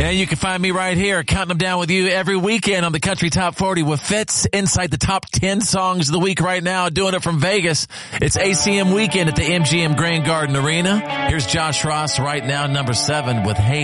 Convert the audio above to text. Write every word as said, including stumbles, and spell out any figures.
And you can find me right here, counting them down with you every weekend on the Country Top forty with Fitz inside the top ten songs of the week right now, doing it from Vegas. It's A C M weekend at the M G M Grand Garden Arena. Here's Josh Ross right now, number seven with Hey.